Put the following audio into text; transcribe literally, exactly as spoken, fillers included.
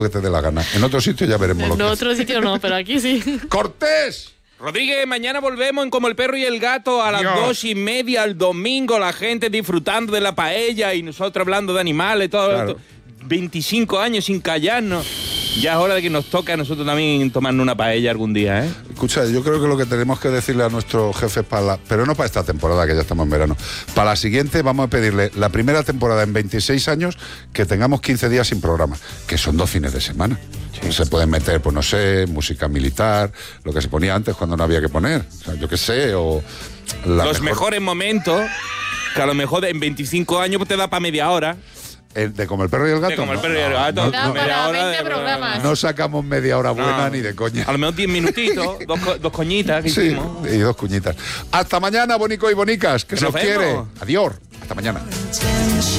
que te dé la gana. En otro sitio ya veremos lo que En hace. otro sitio no, pero aquí sí. ¡Cortés! Rodríguez, mañana volvemos en Como el Perro y el Gato a las Dios. dos y media el domingo, la gente disfrutando de la paella y nosotros hablando de animales, todo Claro. esto. veinticinco años sin callarnos. Ya es hora de que nos toque a nosotros también tomarnos una paella algún día, ¿eh? Escucha, yo creo que lo que tenemos que decirle a nuestros jefes para la, pero no para esta temporada, que ya estamos en verano, para la siguiente vamos a pedirle la primera temporada en veintiséis años que tengamos quince días sin programa, que son dos fines de semana. Sí. Se pueden meter, pues no sé, música militar, lo que se ponía antes cuando no había que poner, o sea, yo qué sé, o... La Los mejor, mejores momentos, que a lo mejor en veinticinco años pues te da para media hora. el de Como el Perro y el Gato. De Como el no, Perro y el no, Gato. no, Da no, para hora veinte de- programas. no sacamos media hora buena No. ni de coña. A lo mejor diez minutitos, dos, co- dos coñitas que Sí, hicimos. y dos cuñitas. Hasta mañana, bonico y bonicas, que, Que se os nos quiere. vemos. Adiós. Hasta mañana.